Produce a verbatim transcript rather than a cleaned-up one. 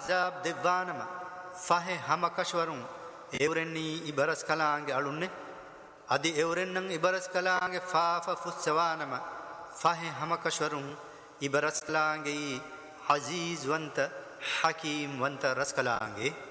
ಅಜಾಬ್ ದಿವ್ವಾನಮ ಫಹೆ ಹಮಕಶ್ವರುಂ ಎವರೆನ್ನೀ ಇಬರಸ್ ಕಲಾಂಗೆ ಅಳುನ್ನೆ ಅದಿ ಎವರೆನ್ನಂ ಇಬರಸ್ ಕಲಾಂಗೆ ಫಾಫ ಫುಸ್ಸವಾನಮ ಫಹೆ ಹಮಕಶ್ವರುಂ ಇಬರಸ್ ಕಲಾಂಗೆ ಹಜೀಜ್ ವಂತ ಹಕೀಮ್ ವಂತ ರಸ್ ಕಲಾಂಗೆ